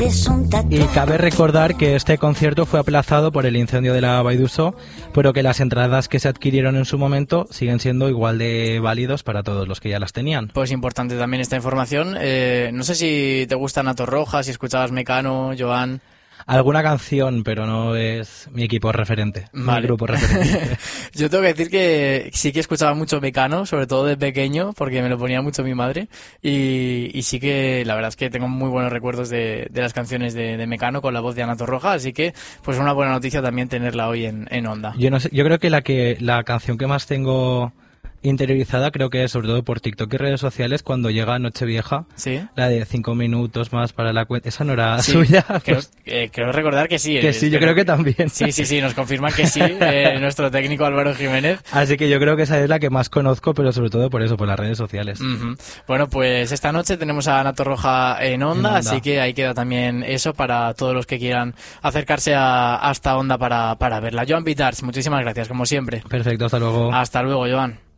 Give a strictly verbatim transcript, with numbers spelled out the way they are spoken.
eres un tatuaje. Y cabe recordar que este concierto fue aplazado por el incendio de la Vall d'Uso, pero que las entradas que se adquirieron en su momento siguen siendo igual de válidos para todos los que ya las tenían. Pues importante también esta información. Eh, no sé si te gusta Nato Roja, si escuchabas Mecano, Joan... Alguna canción, pero no es mi equipo referente, vale. Mi grupo referente. Yo tengo que decir que sí que escuchaba mucho Mecano, sobre todo de pequeño, porque me lo ponía mucho mi madre. Y, y sí que la verdad es que tengo muy buenos recuerdos de, de las canciones de, de Mecano con la voz de Ana Torroja, así que pues una buena noticia también tenerla hoy en, en Onda. Yo no sé, yo creo que la que la canción que más tengo interiorizada creo que es sobre todo por TikTok y redes sociales cuando llega Nochevieja, ¿sí? La de cinco minutos más para la cuenta, esa no era sí, suya. Creo, eh, creo recordar que sí. Que eh, sí, yo creo que también. Sí, sí, sí, nos confirman que sí, eh, nuestro técnico Álvaro Jiménez. Así que yo creo que esa es la que más conozco, pero sobre todo por eso, por las redes sociales. Uh-huh. Bueno, pues esta noche tenemos a Ana Torroja en Onda, en Onda, así que ahí queda también eso para todos los que quieran acercarse a, hasta Onda para, para verla. Joan Vitars, muchísimas gracias, como siempre. Perfecto, hasta luego. Hasta luego, Joan.